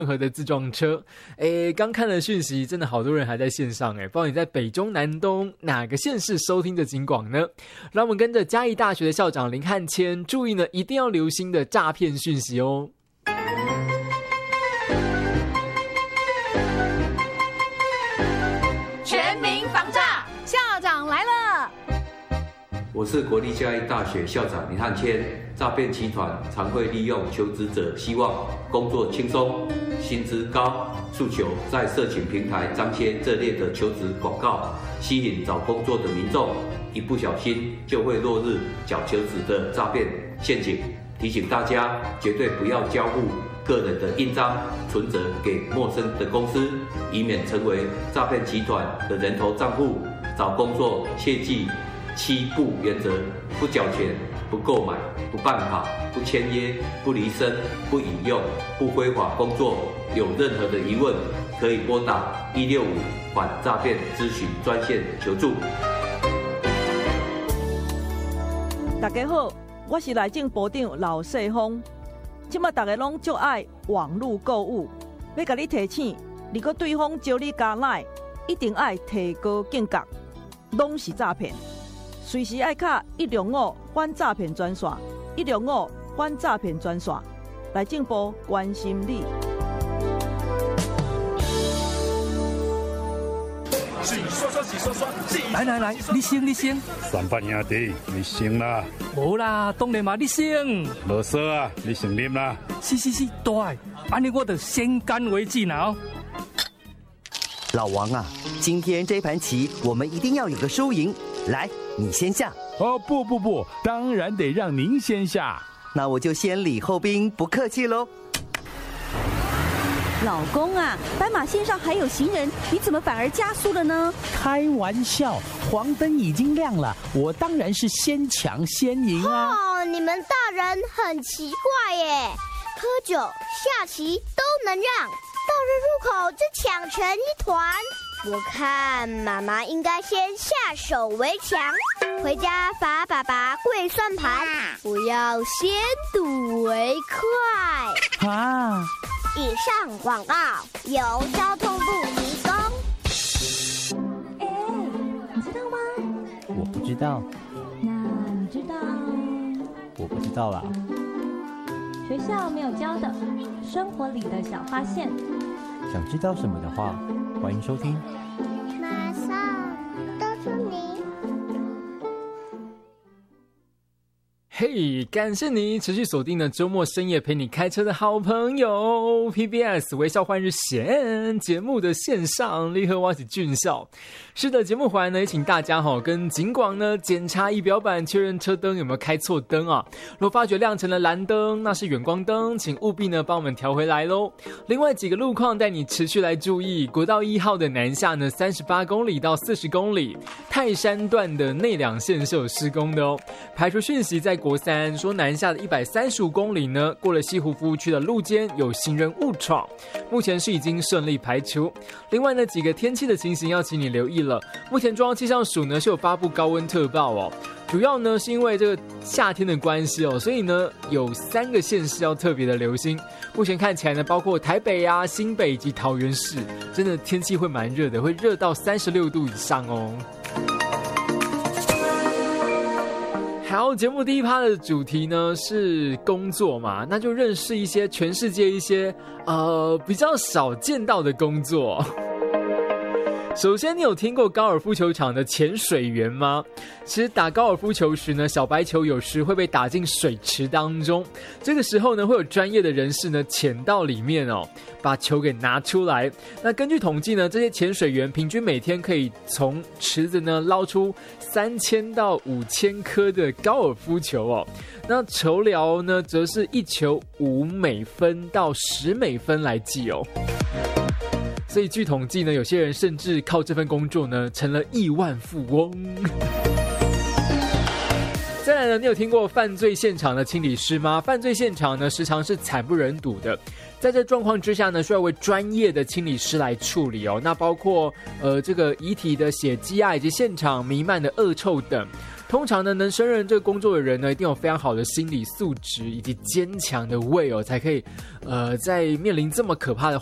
任何的自撞车。刚看了讯息，真的好多人还在线上，不知道你在北中南东哪个县市收听着警广呢？让我们跟着嘉义大学的校长林汉谦，注意呢，一定要留心的诈骗讯息哦。 全民防诈，校长来了。 我是国立嘉义大学校长林汉谦。诈骗集团常会利用求职者希望工作轻松、薪资高诉求，在社群平台张贴这类的求职广告，吸引找工作的民众，一不小心就会落入假求职的诈骗陷阱。提醒大家，绝对不要交付个人的印章、存折给陌生的公司，以免成为诈骗集团的人头账户。找工作切记7不原则：不缴钱、不购买、不办卡、不签约、不离身、不引用、不非法工作。有任何的疑问，可以拨打165反诈骗咨询专线求助。 大家好，我是内政部长老世峰。现在大家拢就爱网络购物，要甲你提醒，如果对方招你加赖，一定爱提高警觉，拢是诈骗。随时爱卡105反诈骗专线，105反诈骗专线，内政部关心你。 洗刷刷，洗刷刷， 来，你先。 三八兄弟，你先啦。 无啦，当然嘛，你先。 无说啊，你先啉啦。 是，对，安尼我就先干为敬哦。 老王啊，今天这盘棋我们一定要有个输赢。来，你先下。 哦，不，当然得让您先下。 那我就先礼后兵，不客气喽。 老公啊，斑马线上还有行人，你怎么反而加速了呢？ 开玩笑，黄灯已经亮了，我当然是先抢先赢啊！ 哦，你们大人很奇怪耶，喝酒、下棋都能让，到了入口就抢成一团。我看妈妈应该先下手为强，回家罚爸爸跪算盘，我要先睹为快啊！ 以上广告由交通部提供。 你知道吗？ 我不知道。 那你知道？ 我不知道啦。 学校没有教的生活里的小发现。 想知道什么的话，欢迎收听。 马上告诉你。 嘿，感谢你持续锁定了周末深夜陪你开车的好朋友 PBS 微笑换日线节目的线上立刻挖起俊校。是的，节目回来呢，也请大家跟警广呢检查仪表板，确认车灯有没有开错灯啊。如果发觉亮成了蓝灯，那是远光灯，请务必呢帮我们调回来咯。另外几个路况带你持续来注意，国道1号的南下呢38公里到40公里，泰山段的内两线是有施工的哦。排除讯息在国3说南下的135公里呢，过了西湖服务区的路肩有行人误闯，目前是已经顺利排除。另外呢，几个天气的情形要请你留意了。目前中央气象署呢是有发布高温特报哦，主要呢是因为这个夏天的关系哦，所以呢有3个县市要特别的留心。目前看起来呢，包括台北啊、新北以及桃园市，真的天气会蛮热的，会热到36度以上哦。好，节目第一趴的主题呢是工作嘛，那就认识一些全世界一些比较少见到的工作。首先，你有听过高尔夫球场的潜水员吗？其实打高尔夫球时呢，小白球有时会被打进水池当中，这个时候呢，会有专业的人士呢潜到里面哦，把球给拿出来。那根据统计呢，这些潜水员平均每天可以从池子呢捞出3000到5000颗的高尔夫球哦。那酬劳呢，则是1球5美分到10美分来计哦。所以据统计呢，有些人甚至靠这份工作呢成了亿万富翁。再来呢，你有听过犯罪现场的清理师吗？犯罪现场呢时常是惨不忍睹的，在这状况之下呢，需要为专业的清理师来处理哦。那包括这个遗体的血迹啊，以及现场弥漫的恶臭等。 通常呢，能胜任这个工作的人呢，一定有非常好的心理素质以及坚强的胃哦，才可以在面临这么可怕的